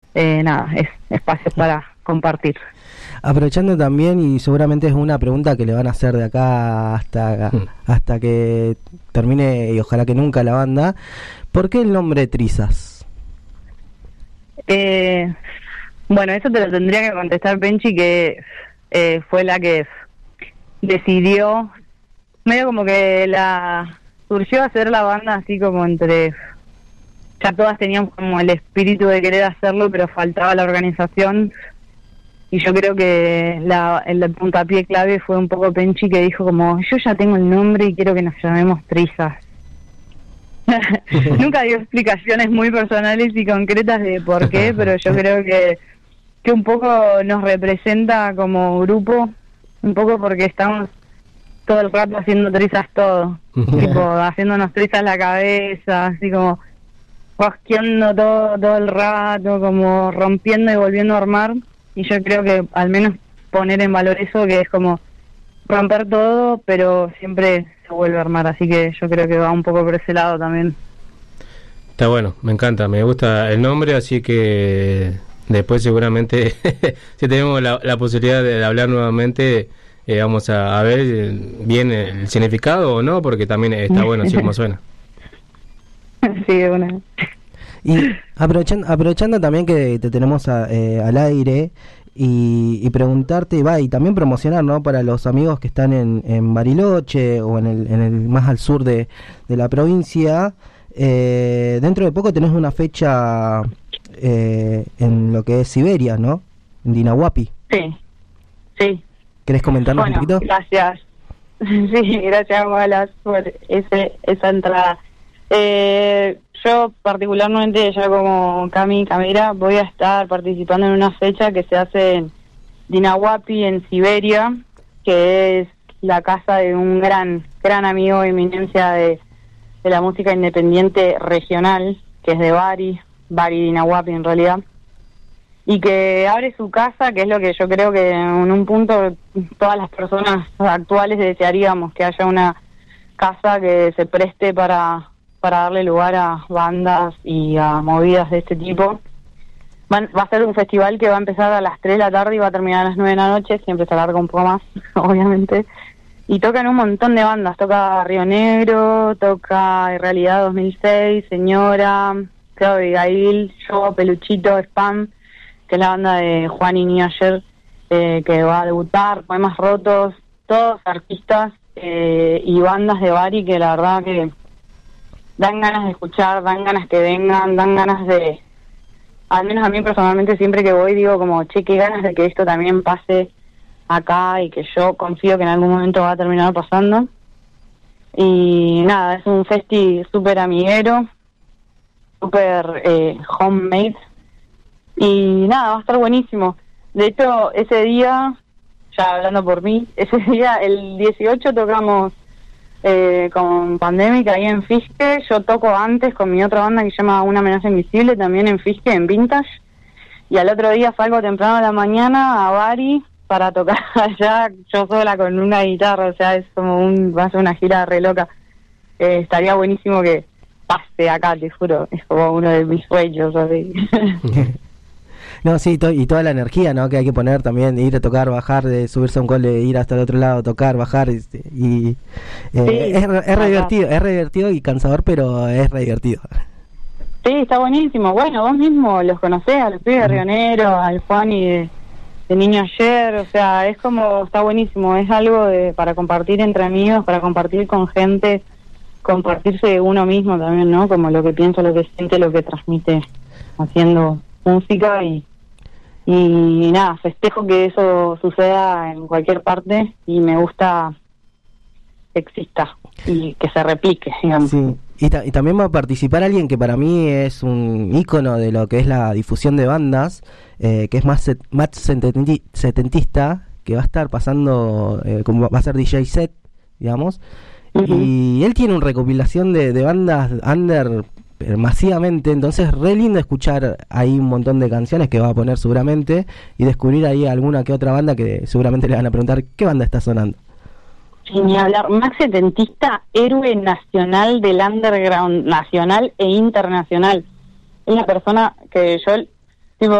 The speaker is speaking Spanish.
nada, es espacios para compartir. Aprovechando también, y seguramente es una pregunta que le van a hacer de acá hasta que termine, y ojalá que nunca, la banda, ¿por qué el nombre Trizas? Bueno, eso te lo tendría que contestar Penchi, que fue la que decidió, medio como que surgió a hacer la banda así como entre, ya todas teníamos como el espíritu de querer hacerlo, pero faltaba la organización, y yo creo que el puntapié clave fue un poco Penchi, que dijo como, yo ya tengo el nombre y quiero que nos llamemos Trizas. Nunca dio explicaciones muy personales y concretas de por qué, pero yo creo que un poco nos representa como grupo, un poco porque estamos todo el rato haciendo trizas todo, tipo haciéndonos trizas la cabeza, así como rosqueando todo el rato, como rompiendo y volviendo a armar, y yo creo que al menos poner en valor eso, que es como romper todo, pero siempre se vuelve a armar, así que yo creo que va un poco por ese lado también. Está bueno, me encanta, me gusta el nombre, así que después seguramente si tenemos la posibilidad de hablar nuevamente, vamos a ver bien el significado o no, porque también está bueno así como suena. Sí, bueno. Y aprovechando también que te tenemos al aire, y preguntarte, y también promocionar, ¿no?, para los amigos que están en Bariloche o en el más al sur de la provincia, dentro de poco tenés una fecha en lo que es Siberia, ¿no?, en Dinahuapi. Sí. ¿Querés comentarnos un poquito? Gracias. Sí, gracias, Wallace, por esa entrada. Yo particularmente, ya como Cami Camera, voy a estar participando en una fecha que se hace en Dinahuapi, en Siberia, que es la casa de un gran amigo, eminencia de la música independiente regional, que es de Bari Dinahuapi en realidad, y que abre su casa, que es lo que yo creo que en un punto todas las personas actuales desearíamos, que haya una casa que se preste para darle lugar a bandas y a movidas de este tipo. Va a ser un festival que va a empezar a las 3 de la tarde y va a terminar a las 9 de la noche, siempre se alarga un poco más, obviamente, y tocan un montón de bandas, toca Río Negro, toca En Realidad 2006, Señora, Creo Abigail, Yo, Peluchito, Spam, que es la banda de Juan y Nia Ayer, que va a debutar, Poemas Rotos, todos artistas y bandas de Bari que la verdad que dan ganas de escuchar, dan ganas que vengan, dan ganas de, al menos a mí personalmente siempre que voy digo como, che, qué ganas de que esto también pase acá, y que yo confío que en algún momento va a terminar pasando. Y nada, es un festi súper amiguero, súper homemade, y nada, va a estar buenísimo. De hecho, ese día, ya hablando por mí, ese día, el 18 tocamos con Pandemic ahí en Fisque. Yo toco antes con mi otra banda que se llama Una Amenaza Invisible, también en Fisque, en Vintage, y al otro día salgo temprano a la mañana a Bari para tocar allá yo sola con una guitarra, o sea, es como va a ser una gira re loca. Estaría buenísimo que pase acá, te juro, es como uno de mis sueños, así. No, sí, y toda la energía, ¿no?, que hay que poner también, de ir a tocar, bajar, de subirse a un cole, ir hasta el otro lado, tocar, bajar, y sí, es re divertido y cansador, pero es re divertido. Sí, está buenísimo. Bueno, vos mismo los conocés, a los pibes de Río Negro, al Juan y de Niño Ayer, o sea, es como, está buenísimo, es algo para compartir entre amigos, para compartir con gente, compartirse uno mismo también, ¿no?, como lo que piensa, lo que siente, lo que transmite haciendo música, y nada, festejo que eso suceda en cualquier parte, y me gusta que exista y que se replique, digamos. Sí. Y también va a participar alguien que para mí es un ícono de lo que es la difusión de bandas, que es más setentista, que va a estar pasando, como va a ser DJ set, digamos, y él tiene una recopilación de bandas under masivamente, entonces re lindo escuchar ahí un montón de canciones que va a poner seguramente, y descubrir ahí alguna que otra banda que seguramente le van a preguntar qué banda está sonando. Sin ni hablar, Max Setentista, héroe nacional del underground nacional e internacional. Es una persona que yo